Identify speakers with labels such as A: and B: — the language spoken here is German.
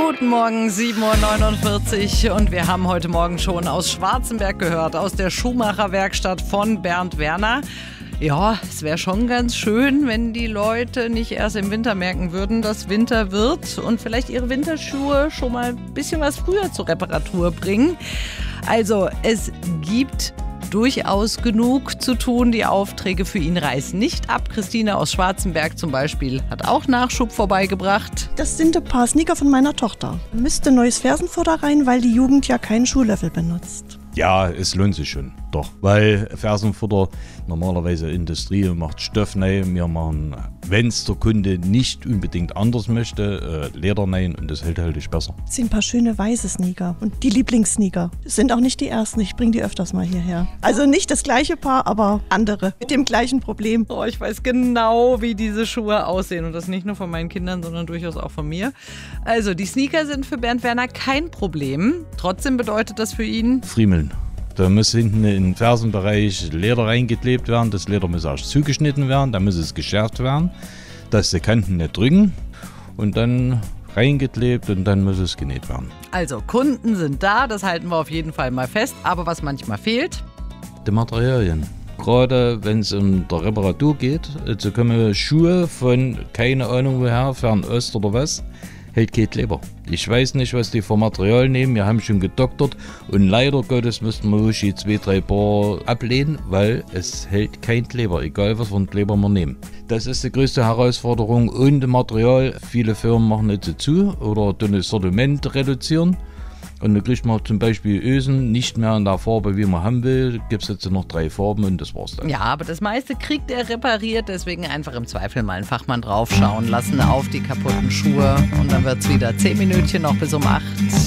A: Guten Morgen, 7:49 Uhr und wir haben heute Morgen schon aus Schwarzenberg gehört, aus der Schuhmacherwerkstatt von Bernd Werner. Ja, es wäre schon ganz schön, wenn die Leute nicht erst im Winter merken würden, dass Winter wird und vielleicht ihre Winterschuhe schon mal ein bisschen was früher zur Reparatur bringen. Also, es gibt durchaus genug zu tun. Die Aufträge für ihn reißen nicht ab. Christine aus Schwarzenberg zum Beispiel hat auch Nachschub vorbeigebracht.
B: Das sind ein paar Sneaker von meiner Tochter. Müsste neues Fersenfutter rein, weil die Jugend ja keinen Schuhlöffel benutzt.
C: Ja, es lohnt sich schon, doch. Weil Fersenfutter normalerweise Industrie macht Stoff rein. Wir machen, wenn es der Kunde nicht unbedingt anders möchte, Leder rein und das hält halt besser.
B: Es sind ein paar schöne weiße Sneaker und die Lieblingssneaker. Das sind auch nicht die ersten, ich bringe die öfters mal hierher. Also nicht das gleiche Paar, aber andere mit dem gleichen Problem.
A: Oh, ich weiß genau, wie diese Schuhe aussehen und das nicht nur von meinen Kindern, sondern durchaus auch von mir. Also die Sneaker sind für Bernd Werner kein Problem. Trotzdem bedeutet das für ihn
C: Friemeln. Da muss hinten im Fersenbereich Leder reingeklebt werden. Das Leder muss erst zugeschnitten werden, dann muss es geschärft werden, dass die Kanten nicht drücken und dann reingeklebt und dann muss es genäht werden.
A: Also Kunden sind da, das halten wir auf jeden Fall mal fest. Aber was manchmal fehlt?
C: Die Materialien. Gerade wenn es um der Reparatur geht, also kommen Schuhe von keine Ahnung woher, Fernost oder was, hält kein Kleber. Ich weiß nicht, was die für Material nehmen. Wir haben schon gedoktert und leider Gottes müssten wir die 2-3 Paar ablehnen, weil es hält kein Kleber, egal was für einen Kleber wir nehmen. Das ist die größte Herausforderung und das Material. Viele Firmen machen jetzt zu oder das Sortiment reduzieren. Und dann kriegt man zum Beispiel Ösen nicht mehr in der Farbe, wie man haben will. Gibt es jetzt noch 3 Farben und das war's dann.
A: Ja, aber das meiste kriegt er repariert. Deswegen einfach im Zweifel mal einen Fachmann draufschauen lassen auf die kaputten Schuhe. Und dann wird's wieder 10 Minütchen noch bis um 8.